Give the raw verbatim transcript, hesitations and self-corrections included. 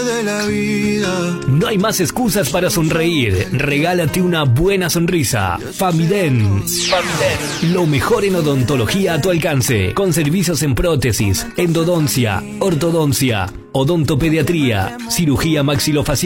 de la vida. No hay más excusas para sonreír. Regálate una buena sonrisa. Famiden. Famiden. Lo mejor en odontología a tu alcance. Con servicios en prótesis, endodoncia, ortodoncia, odontopediatría, cirugía maxilofacial.